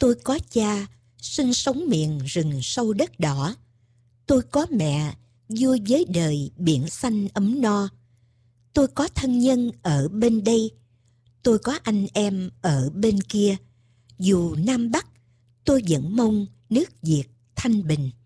Tôi có cha sinh sống miền rừng sâu đất đỏ. Tôi có mẹ vui với đời biển xanh ấm no. Tôi có thân nhân ở bên đây. Tôi có anh em ở bên kia. Dù Nam Bắc, tôi vẫn mong nước Việt thanh bình.